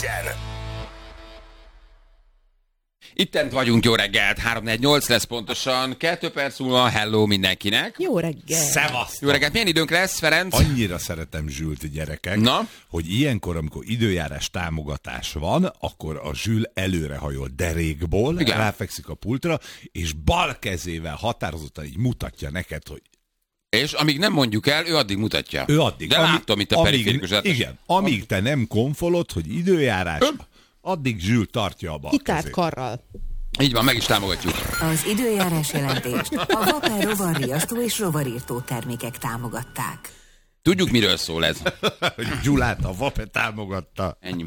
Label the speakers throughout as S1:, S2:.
S1: legyen!
S2: Ittent vagyunk, jó reggelt, 3-4-8 lesz pontosan, 2 perc múlva, hello mindenkinek.
S3: Jó reggel.
S4: Szevasztok!
S2: Jó reggelt, milyen időnk lesz, Ferenc?
S4: Annyira szeretem Zsült, gyerekek, hogy ilyenkor, amikor időjárás támogatás van, akkor a Zsül előrehajol derékból, ráfekszik a pultra, és bal kezével határozottan így mutatja neked, hogy
S2: és amíg nem mondjuk el, ő addig mutatja.
S4: ő addig.
S2: De látom itt a periférikus átás.
S4: Igen, amíg te nem konfolod, hogy időjárás, addig Zsül tartja a bal
S3: Kitárt
S4: kezét.
S3: karral.
S2: Így van, meg is támogatjuk.
S5: Az időjárás jelentést a Vapor rovarriasztó és rovarírtó termékek támogatták.
S2: Tudjuk, miről szól ez.
S4: Gyulát a Vape támogatta.
S2: Ennyi.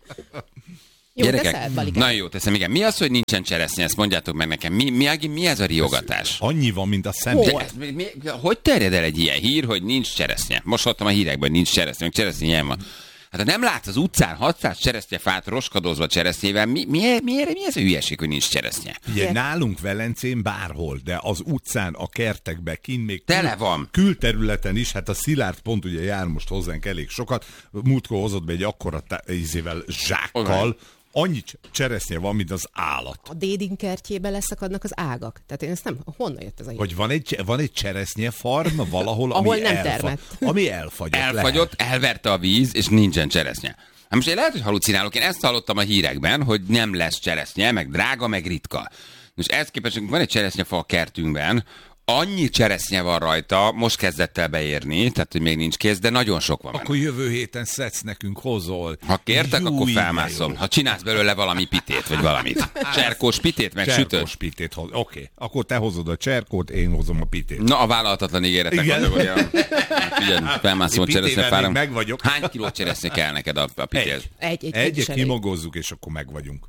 S3: Jó,
S2: Gyerekek,
S3: teszel, Balikám?
S2: nagyon jó teszem, igen. Mi az, hogy nincsen cseresznye? Ezt mondjátok meg nekem. Mi ez a riogatás?
S4: Annyi van, mint a
S3: Hol?
S4: személy.
S2: Hogy terjed el egy ilyen hír, hogy nincs cseresznye? Most hallottam a hírekben, hogy nincs cseresznye, meg cseresznye ilyen van. Hát ha nem látsz az utcán 600 cseresznyefát roskadozva cseresznyével, mi ez a hülyeség, hogy nincs cseresznye?
S4: Ugye, nálunk Velencén bárhol, de az utcán, a kertekben, kint még
S2: Tele van.
S4: Külterületen is, hát a Szilárd pont ugye jár most hozzánk elég sokat, múltkor hozott be egy akkora zsákkal, annyi cseresznye van, mint az állat.
S3: A Dédin kertjében leszakadnak az ágak. Tehát én ezt nem... Honnan jött ez a hír?
S4: Vagy van egy cseresznye farm valahol,
S3: Ahol
S4: ami
S3: nem termett.
S4: Ami elfagyott.
S2: Elfagyott, elverte a víz, és nincsen cseresznye. Hát most én lehet, hogy halucinálok. Én ezt hallottam a hírekben, hogy nem lesz cseresznye, meg drága, meg ritka. Most ehhez képest van egy cseresznyefa a kertünkben, annyi cseresznye van rajta, most kezdett el beérni, tehát hogy még nincs kész, de nagyon sok van benne.
S4: Akkor jövő héten szedsz nekünk, hozol.
S2: Ha kértek,
S4: Júj,
S2: akkor
S4: de
S2: felmászom.
S4: jó.
S2: Ha csinálsz belőle valami pitét, vagy valamit. Cserkós pitét, meg sütőt.
S4: Cserkós pitét hoz. Oké. Akkor te hozod a cserkót, én hozom a pitét.
S2: Na, a vállalhatatlan ígéretek
S4: Igen.
S2: vannak olyan. Figyelj, felmászom a
S4: Én pitével
S2: cseresznyefára.
S4: még meg vagyok.
S2: Hány kiló cseresznye kell neked a pitéhez?
S3: Egy is elég.
S4: Kimogozzuk, és akkor meg vagyunk.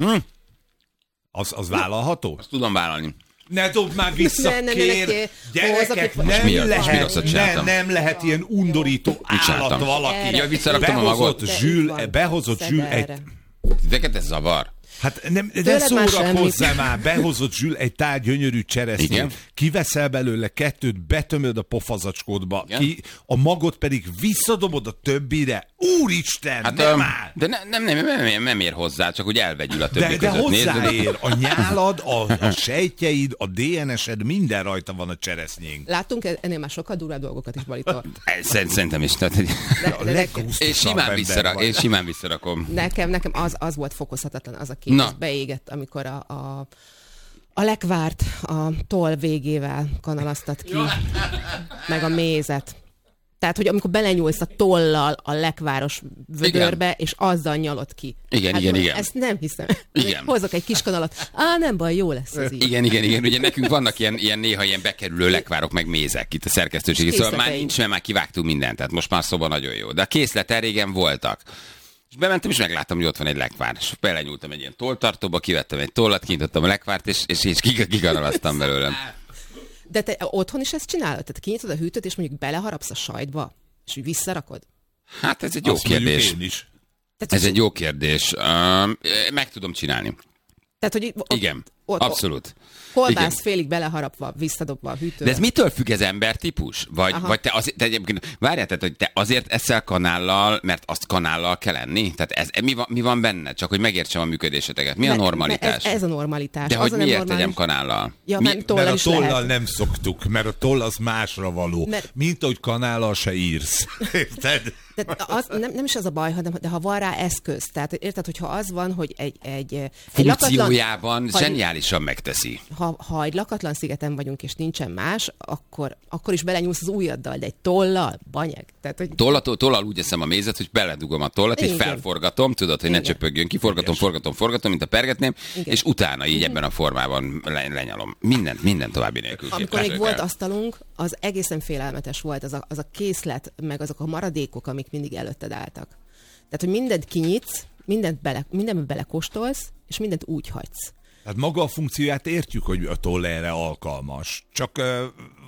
S4: Az vállalható?
S2: Azt tudom vállalni.
S4: Ne dobd már vissza,
S3: Ne,
S4: kér! Gyerekek,
S3: Most
S2: mi az? Most mi rosszat
S4: nem
S2: csináltam?
S4: lehet ilyen undorító állat
S2: csináltam?
S4: valaki.
S2: Jaj, visszaraktam a magot.
S4: Behozott Zsül egy...
S2: Titeket ez zavar.
S4: Hát nem, de
S3: Tőled már
S4: szórakozzál
S3: semmit.
S4: már, behozott Zsül egy tál gyönyörű cseresznyét,
S2: Igen.
S4: kiveszel belőle 2, betömöd a pofazacskódba,
S2: Igen.
S4: a magot pedig visszadobod a többire. Úristen, nem áll!
S2: De nem ér hozzá, csak úgy elvegyül a többi
S4: De
S2: között. Nézd,
S4: hozzáér, a nyálad, a sejtjeid, a DNS-ed, minden rajta van a cseresznyénk.
S3: Láttunk ennél már sokkal durvább dolgokat is, Balitól.
S2: Szerintem is. Tehát, hogy... És simán visszarakom.
S3: Nekem az volt fokozhatatlan, az a kép,
S2: Na.
S3: az beégett, amikor a lekvárt a toll végével kanalaztat ki, meg a mézet. Tehát, hogy amikor belenyúlsz a tollal a lekváros vödörbe, és azzal nyalod ki.
S2: Igen.
S3: Ezt nem hiszem.
S2: Igen.
S3: Hozok egy kis kanalat. Nem baj, jó lesz ez így.
S2: Igen. Ugye nekünk vannak néha ilyen bekerülő lekvárok, meg mézek itt a szerkesztőség. Szóval már
S3: Készleteink.
S2: nincs, mert már kivágtunk mindent, tehát most már szóval nagyon jó. De a készlet régen voltak. És bementem, és megláttam, hogy ott van egy lekvár. És belenyúltam egy ilyen tolltartóba, kivettem egy tollat, kinyitottam a lekvárt, és kikanalaztam belőle.
S3: De te otthon is ezt csinálod? Tehát kinyitod a hűtőt, és mondjuk beleharapsz a sajtba, és úgy visszarakod?
S2: Hát ez egy jó
S4: Azt mondjuk
S2: kérdés.
S4: én is.
S3: Tehát,
S2: Ez egy jó kérdés. Meg tudom csinálni.
S3: Tehát, hogy
S2: Igen,
S3: ott-
S2: abszolút.
S3: Kolbász
S2: Igen.
S3: félig beleharapva, visszadobva a hűtőbe.
S2: De ez mitől függ, ez embertípus? Vagy
S3: Aha.
S2: te azért, te egyébként, várjál, tehát, hogy te azért eszel kanállal, mert azt kanállal kell enni? Tehát mi van benne? Csak hogy megértsem a működéseteket. Mi a normalitás?
S3: Ez a normalitás.
S2: De
S3: az
S2: hogy
S3: a nem
S2: miért
S3: normális.
S2: tegyem kanállal?
S3: Ja,
S2: Mi-
S3: mert tollal
S4: Mert a
S3: is
S4: tollal
S3: lehet.
S4: nem szoktuk, mert a toll az másra való. Mint ahogy kanállal se írsz. Érted?
S3: De az, nem is az a baj, de ha van rá eszköz. Tehát érted, hogyha az van, hogy egy
S2: Funkciójában
S3: ha-
S2: zseniálisan megteszi.
S3: ha egy lakatlan szigeten vagyunk, és nincsen más, akkor is belenyúlsz az ujjaddal, de egy tollal, banyeg. Tehát, hogy
S2: Tollal úgy eszem a mézet, hogy beledugom a tollat, és
S3: Igen.
S2: felforgatom, tudod, hogy ne
S3: Igen.
S2: csöpögjön ki, forgatom, mint a pergetném,
S3: Igen.
S2: és utána így ebben a formában lenyalom. Minden további nélkül.
S3: amikor még
S2: Képzelj
S3: volt
S2: el.
S3: asztalunk, az egészen félelmetes volt, az a készlet, meg azok a maradékok, amik mindig előtted álltak. Tehát, hogy mindent kinyitsz, mindenbe belekóstolsz, és mindent úgy hagysz.
S4: Hát maga a funkcióját értjük, hogy a toll erre alkalmas. Csak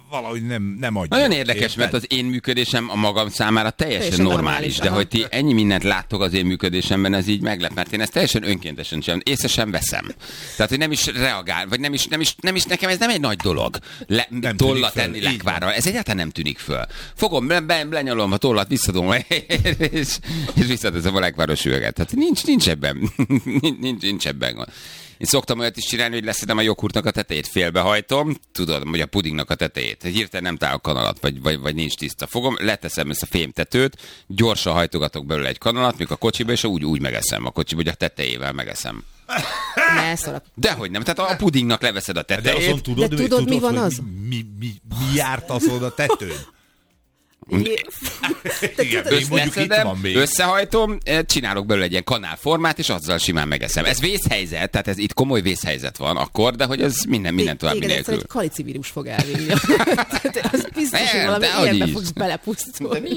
S4: valahogy nem adja.
S2: Nagyon érdekes, mert az én működésem a magam számára teljesen normális, de hogy ti ennyi mindent láttok az én működésemben, ez így meglep, mert én ezt teljesen önkéntesen sem, észre sem veszem. Tehát, hogy nem is reagál, vagy nem is nekem ez nem egy nagy dolog. Tollat tenni lekvárral, ez egyáltalán nem tűnik föl. Fogom, lenyalom a tollat, visszadom, és visszateszem a lekváros üveget. Tehát nincs ebben. nincs ebben. Én szoktam olyat is csinálni, hogy leszedem a joghurtnak a tetejét, félbehajtom, tudod, vagy a pudingnak a tetejét. Hirtelen nem találok kanalat, vagy nincs tiszta. Fogom, leteszem ezt a fémtetőt, gyorsan hajtogatok belőle egy kanalat, mikor a kocsiba, és úgy megeszem a kocsiba, hogy a tetejével megeszem. Dehogy nem, tehát a pudingnak leveszed a tetejét.
S3: De tudod mi van az?
S4: Mi járt azon a tetőn?
S2: Összehajtom, csinálok belőle egy ilyen kanálformát, és azzal simán megeszem. Ez vészhelyzet, tehát ez itt komoly vészhelyzet van akkor, de hogy ez minden további nélkül.
S3: Igen, egy kalicivírus fog elvinni. Az biztos, hogy valami ilyenbe fogsz belepusztulni.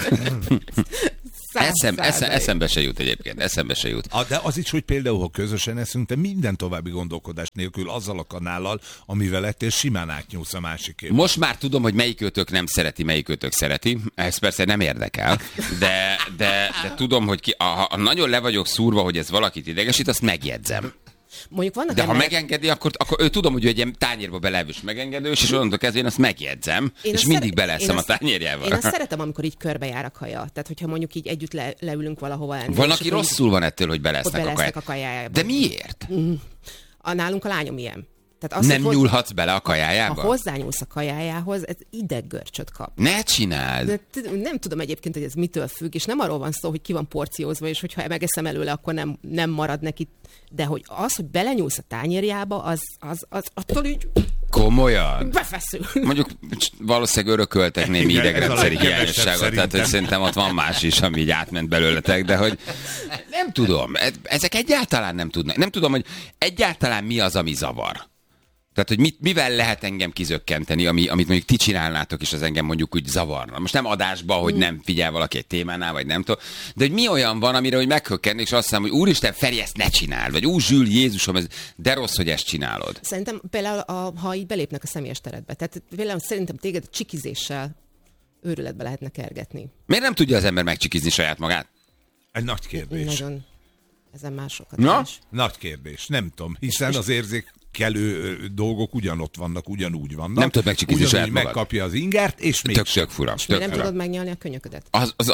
S2: Eszembe se jut egyébként, eszembe se jut.
S4: De az is, hogy például, ha közösen eszünk, te minden további gondolkodás nélkül azzal a kanállal, amivel ettél, simán átnyúlsz a másikért.
S2: Most már tudom, hogy melyikőtök nem szereti, melyikőtök szereti. Ez persze nem érdekel, de tudom, hogy ha nagyon le vagyok szúrva, hogy ez valakit idegesít, azt megjegyzem. De ha megengedi, akkor ő tudom, hogy ő egy ilyen tányérba belevős megengedős, és onnantól kezdve én azt megjegyzem, és mindig beleeszem a tányérjával.
S3: Én azt szeretem, amikor így körbejár a kaja. Tehát, hogyha mondjuk így együtt leülünk valahova enni.
S2: Van, aki rosszul van ettől, hogy beleesznek
S3: a kajájába.
S2: De miért?
S3: Nálunk a lányom ilyen.
S2: Tehát nem nyúlhatsz bele a kajájába?
S3: Ha hozzányúlsz a kajájához, ez ideggörcsöt kap.
S2: Ne csináld!
S3: De nem tudom egyébként, hogy ez mitől függ, és nem arról van szó, hogy ki van porciózva, és hogyha megeszem előle, akkor nem marad neki. De hogy az, hogy belenyúlsz a tányérjába, az attól így...
S2: Komolyan?
S3: Befeszül.
S2: Mondjuk valószínűleg örököltek némi idegrendszeri hiányosságot, tehát hogy szerintem ott van más is, ami így átment belőletek, de hogy nem tudom, ezek egyáltalán nem tudnak. Nem tudom, hogy egyáltalán mi az, ami zavar. Tehát, hogy mivel lehet engem kizökkenteni, amit mondjuk ti csinálnátok, és az engem mondjuk úgy zavarna. Most nem adásba, hogy nem figyel valaki egy témánál, vagy nem tudom, de hogy mi olyan van, amire hogy meghökkenni, és azt mondom, hogy úristen, Feri, ezt ne csináld, vagy Zsül, Jézusom, de rossz, hogy ezt csinálod.
S3: Szerintem például, ha így belépnek a személyes teredbe, tehát például szerintem téged csikizéssel őrületbe lehetne kergetni.
S2: Miért nem tudja az ember megcsikizni saját magát?
S4: Egy nagy kérdés.
S3: Nagyon. Ezen másokat.
S4: Nagy kérdés. Nem tudom, hiszen az érzékelő dolgok ugyanott vannak, ugyanúgy vannak.
S2: Nem tudod megcsikizni saját magad.
S4: Megkapja az ingert, és még
S2: tök fura.
S3: És nem tudod megnyalni a könyöködet?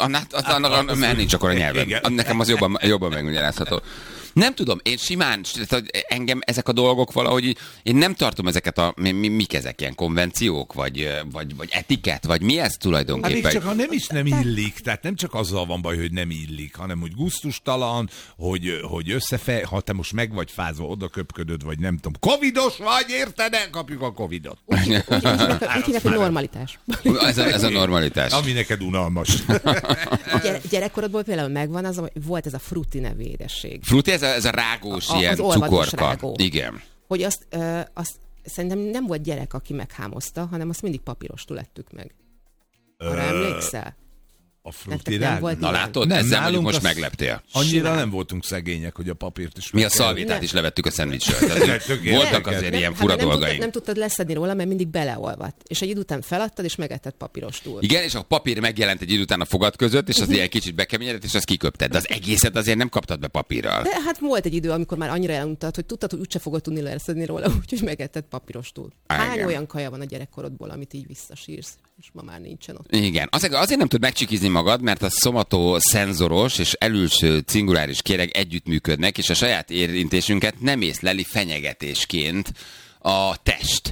S2: Mert nincs akkor a nyelvem. Nekem az jobban megmagyarázható. Nem tudom, én simán, engem ezek a dolgok valahogy, én nem tartom ezeket mik ezek, ilyen konvenciók, vagy etikett, vagy mi ez tulajdonképpen?
S4: Hát még csak ha nem is nem illik, tehát nem csak azzal van baj, hogy nem illik, hanem hogy gusztustalan, hogy ha te most meg vagy fázva, oda köpködöd, vagy nem tudom, covidos vagy, érted? Elkapjuk a covidot.
S3: Úgy hívják, hogy normalitás.
S2: Ez a normalitás.
S4: Ami neked unalmas.
S3: Gyerekkorodból például megvan az, hogy volt ez a frutti nevű édesség.
S2: Frutti, ez a rágós ilyen cukorka.
S3: Rágó.
S2: Igen.
S3: Hogy azt szerintem nem volt gyerek, aki meghámozta, hanem azt mindig papírostul ettük meg. Arra emlékszel?
S4: A frutti rágó?
S2: Na látod, ezzel mondjuk most megleptél.
S4: Annyira nem voltunk szegények, hogy a papírt is...
S2: Mi a szalvétát is levettük a szendvicsről. Voltak azért ilyen fura dolgaink.
S3: Nem tudtad leszedni róla, mert mindig beleolvadt. És egy idő után feladtad, és megetted papírostul.
S2: Igen, és a papír megjelent egy idő után a fogad között, és az ilyen kicsit bekeményedett, és azt kiköpted. De az egészet azért nem kaptad be papírral.
S3: De hát volt egy idő, amikor már annyira eluntad, hogy tudtad, hogy úgyse fogod tudni leszedni róla, úgyhogy megetted papírostul. Hány olyan kaja van a gyerekkorodból, amit így visszasírsz, és ma már nincsen ott. Igen,
S2: azért nem tud megcsikizni magad, mert a szomatoszenzoros és elülső cinguláris kéreg együttműködnek, és a saját érintésünket nem észleli fenyegetésként a test.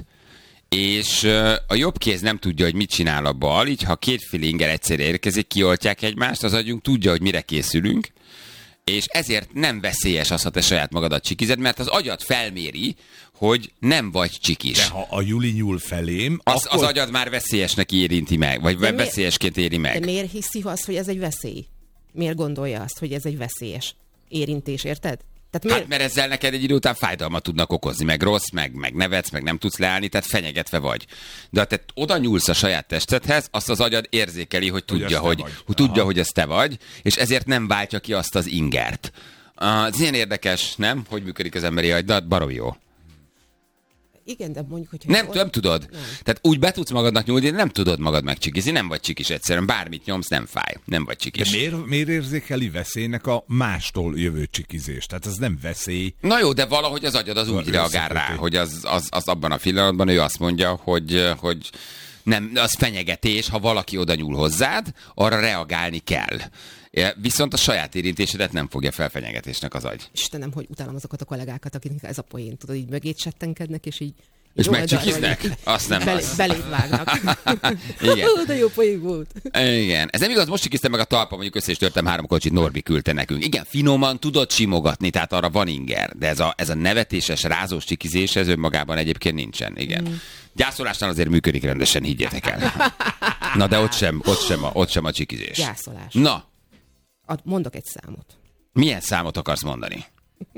S2: És a jobb kéz nem tudja, hogy mit csinál a bal, így ha két feelinger egyszerre érkezik, kioltják egymást, az agyunk tudja, hogy mire készülünk, és ezért nem veszélyes az, ha te saját magadat csikized, mert az agyad felméri, hogy nem vagy csikis.
S4: De ha a Juli nyúl felém,
S2: akkor... Az agyad már veszélyesnek érinti meg, vagy veszélyesként éri meg.
S3: De miért hiszi azt, hogy ez egy veszély? Miért gondolja azt, hogy ez egy veszélyes érintés, érted?
S2: Hát mert ezzel neked egy idő után fájdalmat tudnak okozni, meg rossz, meg nevetsz, meg nem tudsz leállni, tehát fenyegetve vagy. De ha te oda nyúlsz a saját testedhez, azt az agyad érzékeli, hogy tudja, hogy ez te vagy, és ezért nem váltja ki azt az ingert. Ez ilyen érdekes, nem? Hogy működik az emberi agy, de baromi jó.
S3: Igen, de mondjuk, hogy...
S2: Nem tudod. Nem. Tehát úgy be tudsz magadnak nyúlni, de nem tudod magad megcsikizni, nem vagy csikis egyszerűen. Bármit nyomsz, nem fáj. Nem vagy csikis.
S4: De miért érzékeli veszélynek a mástól jövő csikizést? Tehát ez nem veszély.
S2: Na jó, de valahogy az agyad az úgy reagál rá, hogy az abban a pillanatban ő azt mondja, hogy nem, az fenyegetés, ha valaki oda nyúl hozzád, arra reagálni kell. Viszont a saját érintésedet nem fogja fel fenyegetésnek az agy.
S3: Istenem, hogy utálom azokat a kollégákat, akiknek ez a poén, tudod, így mögét settenkednek, és így...
S2: És megcsikiznek? Azt nem
S3: Beléd vágnak.
S2: Igen.
S3: De jó poén volt.
S2: Igen. Ez nem igaz, most csikiztem meg a talpa, mondjuk össze is törtem 3 kocsit, Norbi küldte nekünk. Igen, finoman tudod simogatni, tehát arra van inger. De ez a nevetéses, rázós csikizés, ez önmagában egyébként nincsen. Igen. Gyászolásnál azért működik rendesen, higgyétek el. Na de ott sem a csikizés.
S3: Gyászolás.
S2: Na.
S3: Mondok egy számot.
S2: Milyen számot akarsz mondani?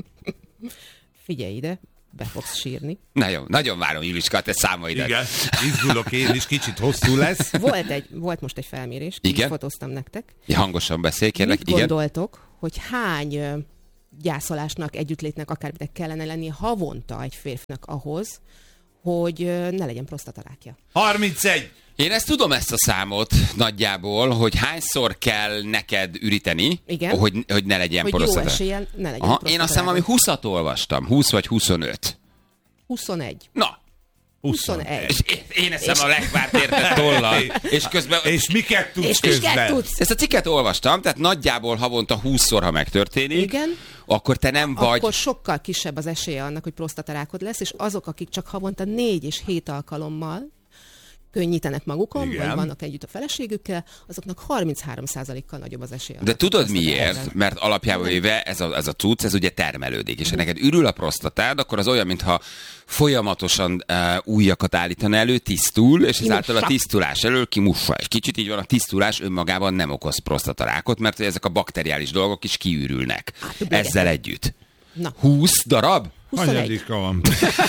S3: Figyelj ide, be fogsz sírni.
S2: Nagyon várom, Juliska, te számaidat.
S4: Igen, izgulok én is, kicsit hosszú lesz.
S3: Volt most egy felmérés, fotóztam nektek.
S2: Hangosan beszélj, kérlek.
S3: Mit gondoltok, hogy hány gyászolásnak, együttlétnek, akárminek kellene lennie havonta egy férfinak ahhoz, hogy ne legyen prostatarákja?
S4: 31!
S2: Én ezt tudom, ezt a számot nagyjából, hogy hányszor kell neked üríteni, hogy ne legyen prostatarákja.
S3: Hogy jó esélyen ne legyen prostatarákja.
S2: Én azt hiszem, ami 20-at olvastam, 20 vagy 25.
S3: 21.
S2: Na.
S3: 21.
S2: És én eszem a lekvárt értett tollal.
S4: És miket tudsz közben?
S2: Ezt a cikket olvastam, tehát nagyjából havonta 20-szor, ha megtörténik,
S3: igen,
S2: akkor te nem vagy...
S3: Akkor sokkal kisebb az esélye annak, hogy prostatarákod lesz, és azok, akik csak havonta 4 és 7 alkalommal könnyítenek magukon, vagy vannak együtt a feleségükkel, azoknak 33%-kal nagyobb az esélye.
S2: De tudod miért? Mert alapjában véve ez a cucc, ez ugye termelődik, és ha neked ürül a prostatád, akkor az olyan, mintha folyamatosan újakat állítana elő, tisztul, és ezáltal a tisztulás elől kimussa. És kicsit így van, a tisztulás önmagában nem okoz prostatarákot, mert ezek a bakteriális dolgok is kiürülnek. Ezzel együtt.
S3: Na.
S2: 20 darab?
S3: 21.
S4: van.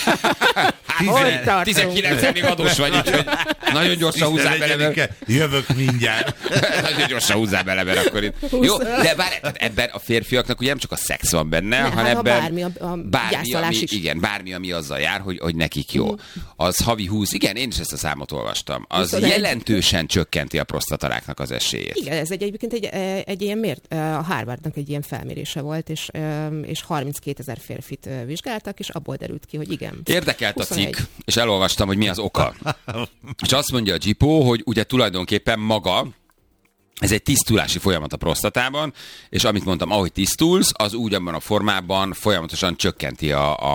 S2: 19 még adós vagy, úgyhogy nagyon gyorsan húzzál bele.
S4: Jövök mindjárt.
S2: Nagyon gyorsan húzzál bele, mert akkor itt. Jó, de ebben a férfiaknak ugye nem csak a szex van benne, hanem ebben bármi, ami azzal jár, hogy nekik jó. Az havi 20, igen, én is ezt a számot olvastam. Az jelentősen csökkenti a prostataráknak az esélyét.
S3: Igen, ez egyébként egy ilyen a Harvardnak egy ilyen felmérése volt, és 32 000 férfit vizsgáltak, és abból derült ki, hogy igen.
S2: Érdekelt a cikk, és elolvastam, hogy mi az oka. És azt mondja a Gipó, hogy ugye tulajdonképpen maga, ez egy tisztulási folyamat a prostatában, és amit mondtam, ahogy tisztulsz, az úgy abban a formában folyamatosan csökkenti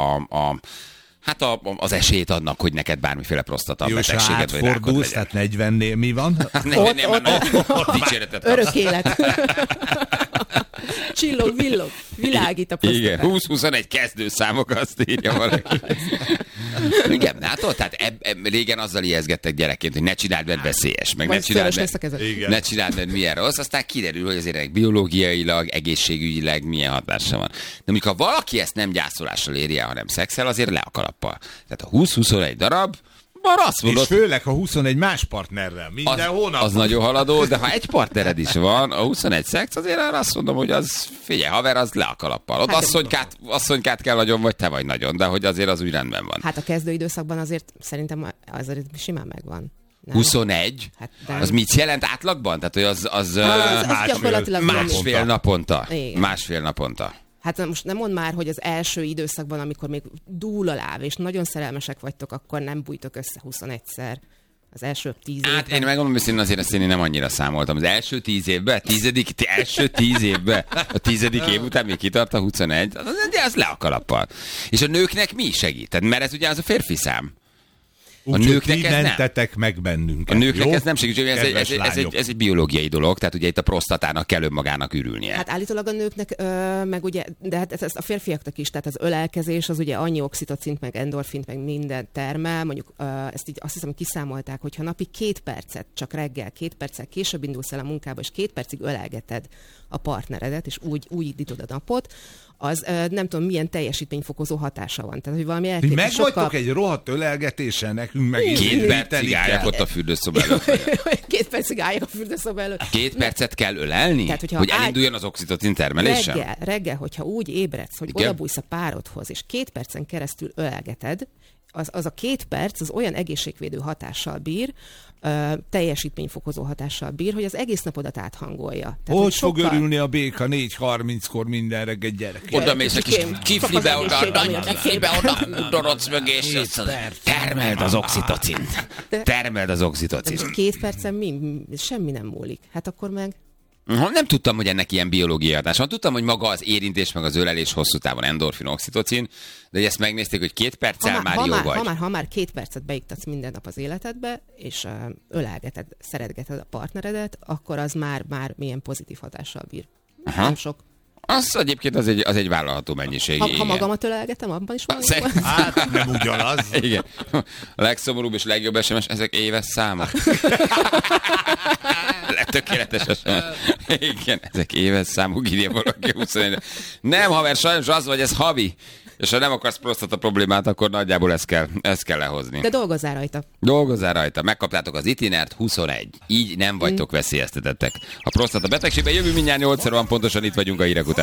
S2: az esélyt annak, hogy neked bármiféle prostata betegséget vagy rákod legyen.
S4: Tehát 40-nél mi van?
S2: 40-nél dicséretet.
S3: Örök élet. Csillog, villog, világít a prostatát.
S2: Igen, 20-21 kezdőszámok, azt írja valaki. Igen, látod? Tehát régen azzal ijeszgettek gyerekként, hogy ne csináld, mert veszélyes, meg ne csináld, mert milyen rossz, aztán kiderül, hogy azért biológiailag, egészségügyileg milyen hatása van. De mondjuk, ha valaki ezt nem gyászolással éri el, hanem szexel, azért le a kalappal. Tehát a 20-21 darab,
S4: és főleg, ha 21 más partnerrel, minden hónap.
S2: Az nagyon haladó, de ha egy partnered is van, a 21 szex, azért azt mondom, hogy az, figyelj, haver, az le a kalappal. Ott asszonykát kell nagyon, vagy te vagy nagyon, de hogy azért az úgy rendben van.
S3: Hát a kezdőidőszakban azért szerintem azért simán megvan.
S2: Nem. 21? Hát, az mit jelent átlagban? Tehát, hogy az másfél naponta. Igen. Másfél naponta.
S3: Hát most nem mondd már, hogy az első időszakban, amikor még dúl a láb, és nagyon szerelmesek vagytok, akkor nem bújtok össze 21-szer. Az első 10 évben. Hát
S2: én megmondom, hogy azért ezt én nem annyira számoltam. Az első 10 évben, első 10 évben, a 10. év után még kitart a 21, de az le a kalappal. És a nőknek mi segít? Mert ez ugye az a férfi szám.
S4: A nőknek ez mentetek meg bennünket.
S2: A nőknek ez nem segít, ez egy biológiai dolog, tehát ugye itt a prostatának kell önmagának ürülnie.
S3: Hát állítólag a nőknek, meg ugye, de hát ez a férfiaknak is, tehát az ölelkezés, az ugye annyi oxitocint, meg endorfint, meg minden termel, mondjuk ezt így azt hiszem, hogy kiszámolták, hogyha napi 2 percet, csak reggel 2 perccel később indulsz el a munkába, és 2 percig ölelgeted a partneredet, és úgy indítod a napot, az nem tudom, milyen teljesítményfokozó hatása van. Tehát, hogy valami
S4: meg vagytok egy rohadt ölelgetésen, nekünk megint.
S2: 2 percig álljak ott a fürdőszoba előtt.
S3: 2 percig álljak a fürdőszoba előtt.
S2: 2 percet kell ölelni? Tehát, hogy elinduljon az oxitocin termelése?
S3: Reggel, hogyha úgy ébredsz, hogy odabújsz a párodhoz, és 2 percen keresztül ölelgeted, az a 2 perc az olyan egészségvédő hatással bír, teljesítményfokozó hatással bír, hogy az egész napodat áthangolja. Tehát,
S4: hogy fog örülni a béka 4:30-kor minden reggel gyerek?
S2: Oda mész a kis kiflibe, oda dorodsz mögé, és termeld az oxitocint. Termeld az oxitocint.
S3: 2 percen semmi nem múlik. Hát akkor meg...
S2: Nem tudtam, hogy ennek ilyen biológiai hatása van. Tudtam, hogy maga az érintés, meg az ölelés hosszú távon endorfin, oxitocin, de ezt megnézték, hogy 2 perccel már jó vagy.
S3: Ha már 2 percet beiktatsz minden nap az életedbe, és ölelgeted, szeretgeted a partneredet, akkor az már milyen pozitív hatással bír. Nem sok.
S2: Az egyébként az egy vállalható mennyiség.
S3: Ha magamat ölelgetem, abban is van.
S4: Hát nem ugyanaz.
S2: Igen. A legszomorúbb és legjobb SMS, ezek éves számok. Tökéletes SMS. Igen, ezek éves számok, írja valaki 21. Nem, haver, sajnos az vagy, ez havi. És ha nem akarsz prostata problémát, akkor nagyjából ezt kell lehozni.
S3: De dolgozzál rajta.
S2: Dolgozzál rajta. Megkaptátok az itinert 21. Így nem vagytok veszélyeztetettek. A prostata betegségben jövő mindjárt 8-ra van, pontosan itt vagyunk a hírek után.